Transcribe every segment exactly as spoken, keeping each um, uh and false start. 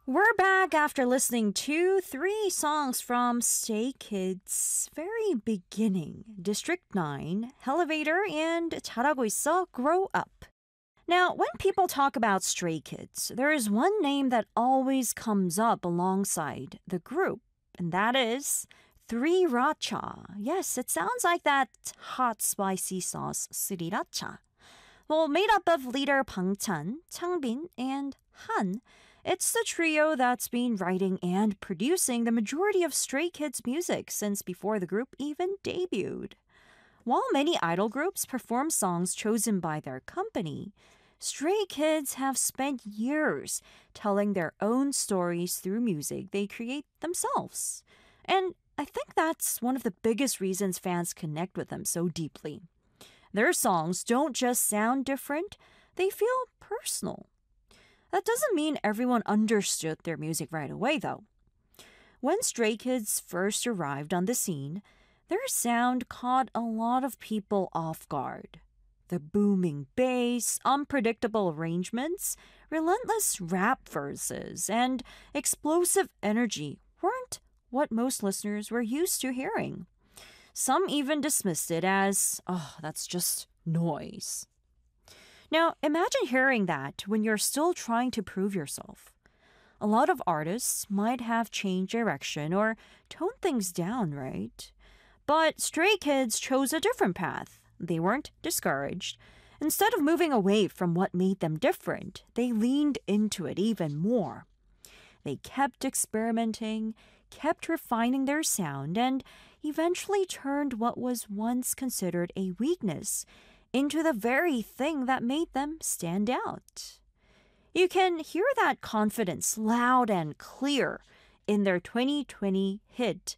We're back after listening to three songs from Stray Kids' very beginning. District nine, Elevator, and 잘하고 있어, Grow Up. Now, when people talk about Stray Kids, there is one name that always comes up alongside the group, and that is three racha. Yes, it sounds like that hot spicy sauce, sriracha. Well, made up of leader Bangchan, Changbin, and Han, it's the trio that's been writing and producing the majority of Stray Kids music since before the group even debuted. While many idol groups perform songs chosen by their company, Stray Kids have spent years telling their own stories through music they create themselves. And I think that's one of the biggest reasons fans connect with them so deeply. Their songs don't just sound different, they feel personal. That doesn't mean everyone understood their music right away, though. When Stray Kids first arrived on the scene, their sound caught a lot of people off guard. The booming bass, unpredictable arrangements, relentless rap verses, and explosive energy weren't what most listeners were used to hearing. Some even dismissed it as, oh, that's just noise. Now, imagine hearing that when you're still trying to prove yourself. A lot of artists might have changed direction or toned things down, right? But Stray Kids chose a different path. They weren't discouraged. Instead of moving away from what made them different, they leaned into it even more. They kept experimenting, kept refining their sound, and eventually turned what was once considered a weakness into the very thing that made them stand out. You can hear that confidence loud and clear in their twenty twenty hit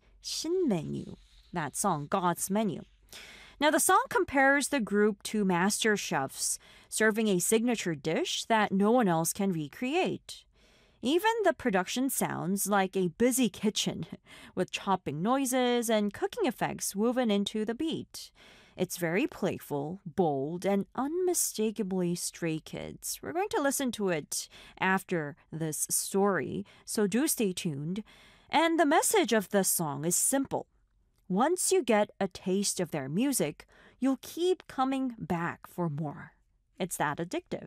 신메뉴, that song God's Menu. Now, the song compares the group to master chefs serving a signature dish that no one else can recreate. Even the production sounds like a busy kitchen with chopping noises and cooking effects woven into the beat. It's very playful, bold, and unmistakably Stray Kids. We're going to listen to it after this story, so do stay tuned. And the message of the song is simple. Once you get a taste of their music, you'll keep coming back for more. It's that addictive.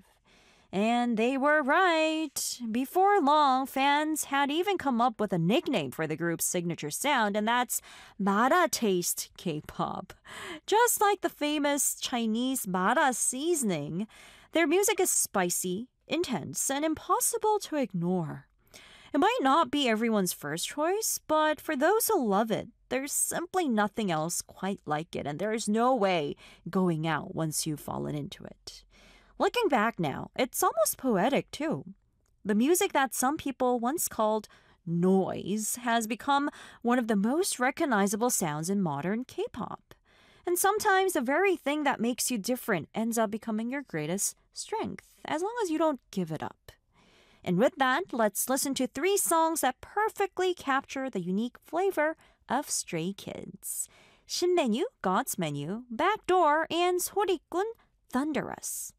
And they were right. Before long, fans had even come up with a nickname for the group's signature sound, and that's Mara Taste K-pop. Just like the famous Chinese Mara seasoning, their music is spicy, intense, and impossible to ignore. It might not be everyone's first choice, but for those who love it, there's simply nothing else quite like it, and there is no way going out once you've fallen into it. Looking back now, it's almost poetic too. The music that some people once called noise has become one of the most recognizable sounds in modern K-pop. And sometimes the very thing that makes you different ends up becoming your greatest strength, as long as you don't give it up. And with that, let's listen to three songs that perfectly capture the unique flavor of Stray Kids. 신메뉴, God's Menu, Backdoor, and 소리꾼, Thunderous.